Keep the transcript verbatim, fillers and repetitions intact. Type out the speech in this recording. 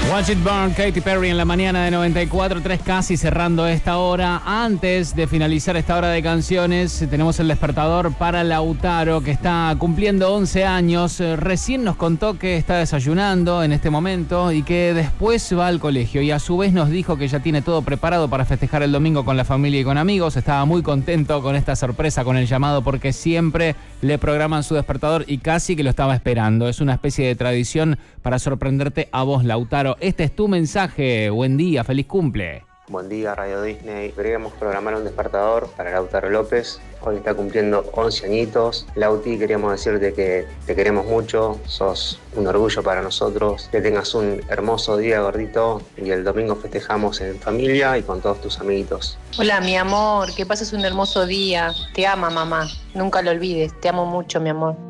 Watch It Burn, Katy Perry en la mañana de noventa y cuatro tres, casi cerrando esta hora. Antes de finalizar esta hora de canciones, tenemos el despertador para Lautaro, que está cumpliendo once años. Recién nos contó que está desayunando en este momento y que después va al colegio. Y a su vez nos dijo que ya tiene todo preparado para festejar el domingo con la familia y con amigos. Estaba muy contento con esta sorpresa, con el llamado, porque siempre le programan su despertador y casi que lo estaba esperando. Es una especie de tradición para sorprenderte a vos, Lautaro. Este es tu mensaje. Buen día, feliz cumple. Buen día, Radio Disney. Queríamos programar un despertador para Lautaro López. Hoy está cumpliendo once añitos. Lauti, queríamos decirte que te queremos mucho. Sos un orgullo para nosotros. Que tengas un hermoso día, gordito. Y el domingo festejamos en familia y con todos tus amiguitos. Hola, mi amor. Que pases un hermoso día. Te ama, mamá. Nunca lo olvides. Te amo mucho, mi amor.